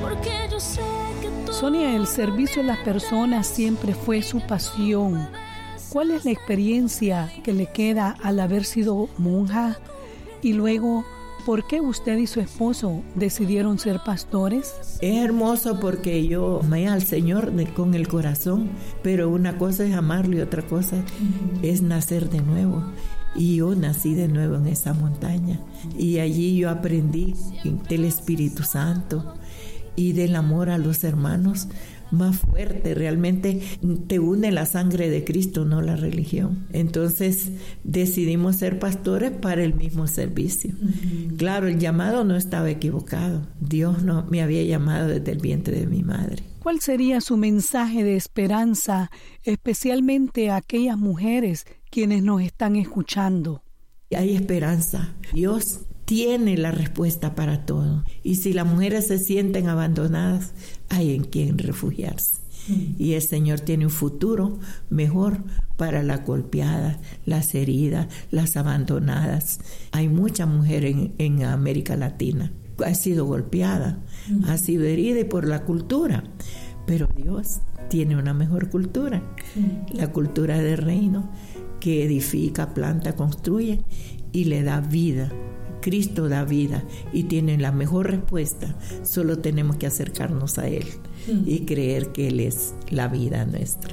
Sonia, el servicio a las personas siempre fue su pasión. ¿Cuál es la experiencia que le queda al haber sido monja? Y luego, ¿por qué usted y su esposo decidieron ser pastores? Es hermoso porque yo amé al Señor con el corazón, pero una cosa es amarlo y otra cosa es nacer de nuevo. Y yo nací de nuevo en esa montaña. Y allí yo aprendí del Espíritu Santo y del amor a los hermanos más fuerte. Realmente te une la sangre de Cristo, no la religión. Entonces decidimos ser pastores para el mismo servicio. Claro, el llamado no estaba equivocado. Dios no me había llamado desde el vientre de mi madre. ¿Cuál sería su mensaje de esperanza, especialmente a aquellas mujeres quienes nos están escuchando? Hay esperanza. Dios tiene la respuesta para todo. Y si las mujeres se sienten abandonadas, hay en quien refugiarse. Y el Señor tiene un futuro mejor para las golpeadas, las heridas, las abandonadas. Hay mucha mujer en América Latina. Ha sido golpeada, ha sido herida por la cultura. Pero Dios tiene una mejor cultura. La cultura del reino que edifica, planta, construye y le da vida. Cristo da vida y tiene la mejor respuesta. Solo tenemos que acercarnos a Él y creer que Él es la vida nuestra.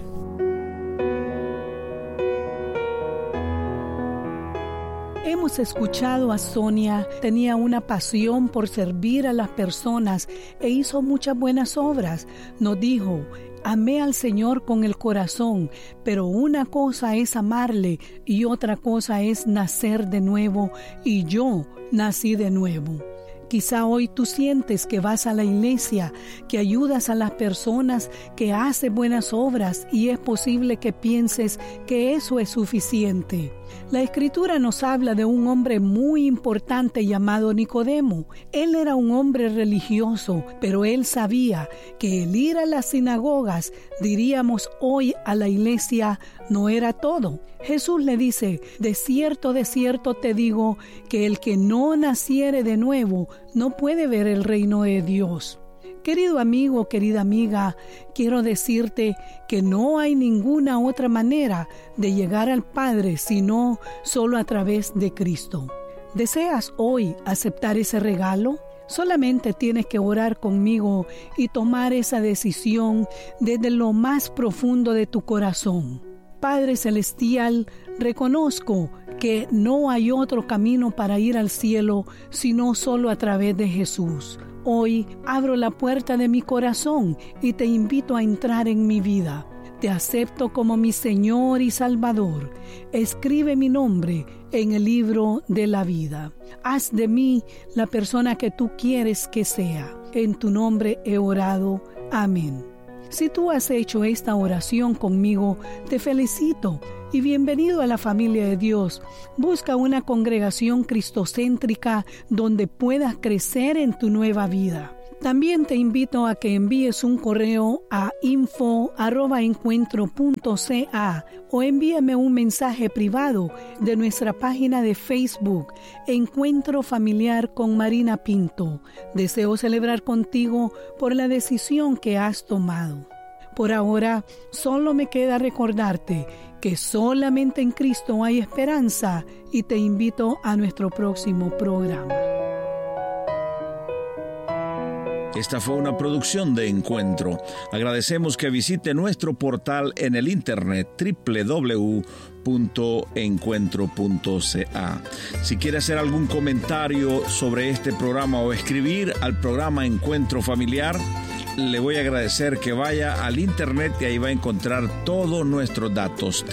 Hemos escuchado a Sonia, tenía una pasión por servir a las personas e hizo muchas buenas obras. Nos dijo: amé al Señor con el corazón, pero una cosa es amarle y otra cosa es nacer de nuevo, y yo nací de nuevo. Quizá hoy tú sientes que vas a la iglesia, que ayudas a las personas, que haces buenas obras y es posible que pienses que eso es suficiente. La Escritura nos habla de un hombre muy importante llamado Nicodemo. Él era un hombre religioso, pero él sabía que el ir a las sinagogas, diríamos hoy a la iglesia, no era todo. Jesús le dice: de cierto te digo, que el que no naciere de nuevo no puede ver el reino de Dios. Querido amigo, querida amiga, quiero decirte que no hay ninguna otra manera de llegar al Padre sino solo a través de Cristo. ¿Deseas hoy aceptar ese regalo? Solamente tienes que orar conmigo y tomar esa decisión desde lo más profundo de tu corazón. Padre Celestial, reconozco que no hay otro camino para ir al cielo sino solo a través de Jesús. Hoy abro la puerta de mi corazón y te invito a entrar en mi vida. Te acepto como mi Señor y Salvador. Escribe mi nombre en el libro de la vida. Haz de mí la persona que tú quieres que sea. En tu nombre he orado. Amén. Si tú has hecho esta oración conmigo, te felicito y bienvenido a la familia de Dios. Busca una congregación cristocéntrica donde puedas crecer en tu nueva vida. También te invito a que envíes un correo a info@encuentro.ca o envíame un mensaje privado de nuestra página de Facebook, Encuentro Familiar con Marina Pinto. Deseo celebrar contigo por la decisión que has tomado. Por ahora, solo me queda recordarte que solamente en Cristo hay esperanza y te invito a nuestro próximo programa. Esta fue una producción de Encuentro. Agradecemos que visite nuestro portal en el internet www.encuentro.ca. Si quiere hacer algún comentario sobre este programa o escribir al programa Encuentro Familiar, le voy a agradecer que vaya al internet y ahí va a encontrar todos nuestros datos,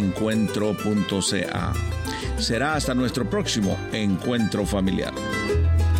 www.encuentro.ca. Será hasta nuestro próximo Encuentro Familiar.